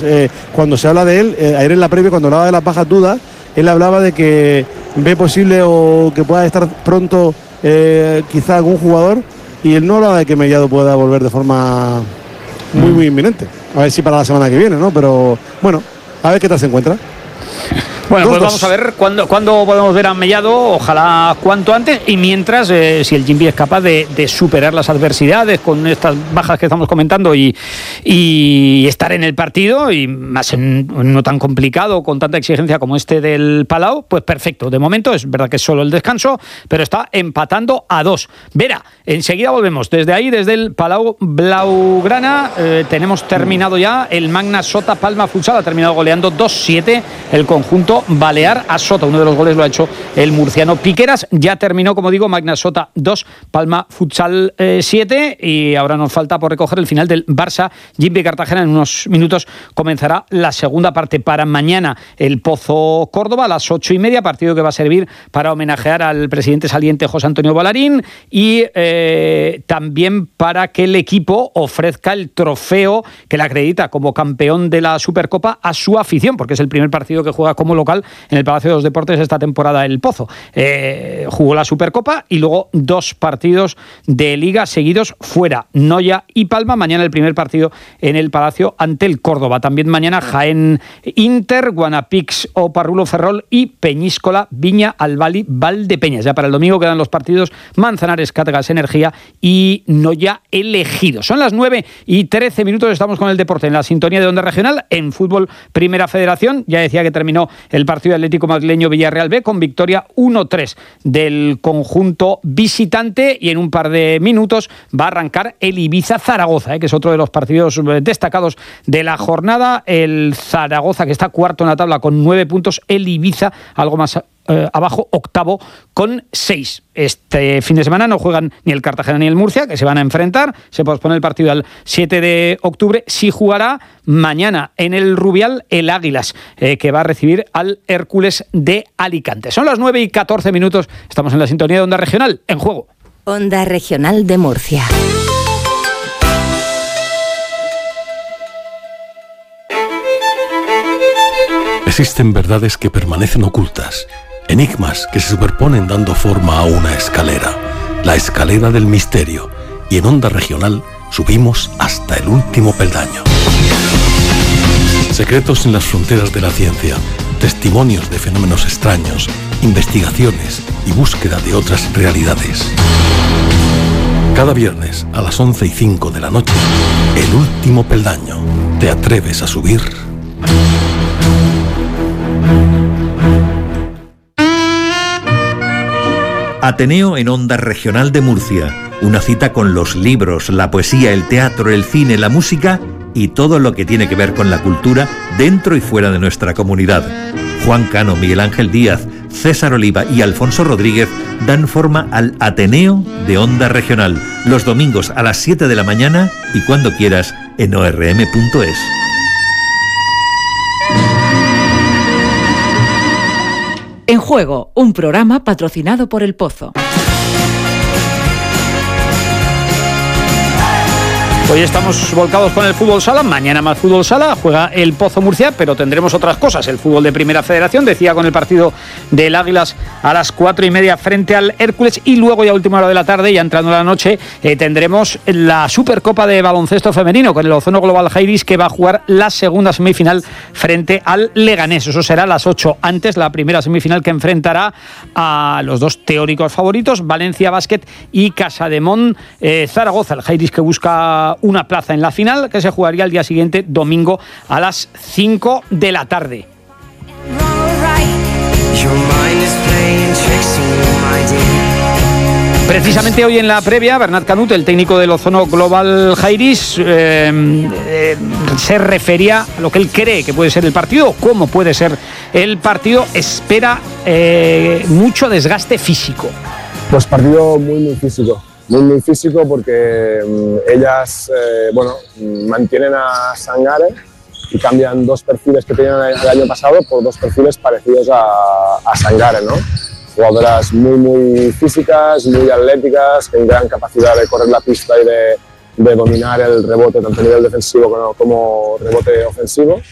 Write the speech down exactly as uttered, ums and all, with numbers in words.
además eh, cuando se habla de él, eh, ayer en la previa, cuando hablaba de las bajas dudas, él hablaba de que ve posible o que pueda estar pronto eh, quizá algún jugador, y él no hablaba de que Mellado pueda volver de forma muy, muy inminente. A ver si para la semana que viene, ¿no? Pero bueno, a ver qué tal se encuentra. Bueno, dos, pues dos. vamos a ver cuándo, cuándo podemos ver a Mellado, ojalá cuanto antes, y mientras, eh, si el Gimbi es capaz de, de superar las adversidades con estas bajas que estamos comentando y, y estar en el partido, y más en no tan complicado, con tanta exigencia como este del Palau, pues perfecto. De momento es verdad que es solo el descanso, pero está empatando a dos. Vera, enseguida volvemos. Desde ahí, desde el Palau Blaugrana, eh, tenemos terminado ya el Magna Sota Palma Futsal, ha terminado goleando dos siete el conjunto balear a Sota. Uno de los goles lo ha hecho el murciano Piqueras. Ya terminó, como digo, Magna Sota dos, Palma Futsal eh, siete, y ahora nos falta por recoger el final del Barça Gimbi Cartagena. En unos minutos comenzará la segunda parte. Para mañana el Pozo Córdoba a las ocho y media, partido que va a servir para homenajear al presidente saliente José Antonio Balarín, y eh, también para que el equipo ofrezca el trofeo que le acredita como campeón de la Supercopa a su afición, porque es el primer partido que juega como local en el Palacio de los Deportes esta temporada el Pozo. Eh, jugó la Supercopa y luego dos partidos de Liga seguidos fuera, Noya y Palma. Mañana el primer partido en el Palacio ante el Córdoba. También mañana Jaén Inter, Guanapix o Parrulo Ferrol y Peñíscola Viña Albali Valdepeñas. Ya para el domingo quedan los partidos Manzanares Cátegas Energía y Noya Elegido. Son las nueve y trece minutos, estamos con el deporte en la sintonía de Onda Regional. En fútbol Primera Federación, ya decía que terminó el partido Atlético Madrileño Villarreal B con victoria uno tres del conjunto visitante, y en un par de minutos va a arrancar el Ibiza Zaragoza, eh, que es otro de los partidos destacados de la jornada. El Zaragoza, que está cuarto en la tabla con nueve puntos, el Ibiza algo más Eh, abajo, octavo con seis. Este fin de semana no juegan ni el Cartagena ni el Murcia, que se van a enfrentar. Se pospone el partido al siete de octubre. Sí jugará mañana en el Rubial el Águilas, eh, que va a recibir al Hércules de Alicante. Son las nueve y catorce minutos. Estamos en la sintonía de Onda Regional. En juego. Onda Regional de Murcia. Existen verdades que permanecen ocultas, enigmas que se superponen dando forma a una escalera, la escalera del misterio, y en Onda Regional subimos hasta el último peldaño. Secretos en las fronteras de la ciencia, testimonios de fenómenos extraños, investigaciones y búsqueda de otras realidades. Cada viernes a las once y cinco de la noche, el último peldaño. ¿Te atreves a subir? Ateneo en Onda Regional de Murcia. Una cita con los libros, la poesía, el teatro, el cine, la música y todo lo que tiene que ver con la cultura dentro y fuera de nuestra comunidad. Juan Cano, Miguel Ángel Díaz, César Oliva y Alfonso Rodríguez dan forma al Ateneo de Onda Regional, los domingos a las siete de la mañana y cuando quieras en o r m punto es. En Juego, un programa patrocinado por El Pozo. Hoy estamos volcados con el fútbol sala, mañana más fútbol sala, juega el Pozo Murcia, pero tendremos otras cosas. El fútbol de Primera Federación, decía, con el partido del Águilas a las cuatro y media frente al Hércules, y luego ya a última hora de la tarde, ya entrando la noche, eh, tendremos la Supercopa de baloncesto femenino con el Ozono Global Jairis, que va a jugar la segunda semifinal frente al Leganés. Eso será a las ocho, antes la primera semifinal que enfrentará a los dos teóricos favoritos, Valencia Basket y Casademont eh, Zaragoza. El Jairis, que busca una plaza en la final, que se jugaría el día siguiente, domingo, a las cinco de la tarde. Precisamente hoy en la previa, Bernat Canut, el técnico del Ozono Global Jairis, eh, eh, se refería a lo que él cree que puede ser el partido, cómo puede ser el partido. Espera eh, mucho desgaste físico. Pues partido muy, muy físico. Muy, muy físico porque um, ellas, eh, bueno, mantienen a Sangare y cambian dos perfiles que tenían el año pasado por dos perfiles parecidos a, a Sangare, ¿no? Jugadoras muy, muy físicas, muy atléticas, con gran capacidad de correr la pista y de, de dominar el rebote, tanto a nivel defensivo como, como rebote ofensivo.